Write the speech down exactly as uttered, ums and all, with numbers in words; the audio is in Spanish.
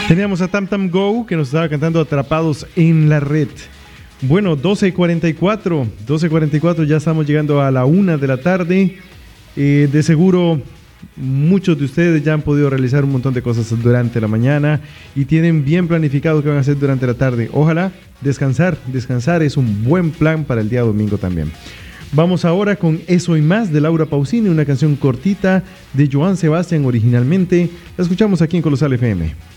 Teníamos a Tam Tam Go que nos estaba cantando Atrapados en la Red. Bueno, doce cuarenta y cuatro, doce cuarenta y cuatro, ya estamos llegando a la una de la tarde. Eh, de seguro muchos de ustedes ya han podido realizar un montón de cosas durante la mañana y tienen bien planificado qué van a hacer durante la tarde. Ojalá descansar, descansar es un buen plan para el día domingo también. Vamos ahora con Eso y Más de Laura Pausini, una canción cortita de Joan Sebastián originalmente. La escuchamos aquí en Colosal F M.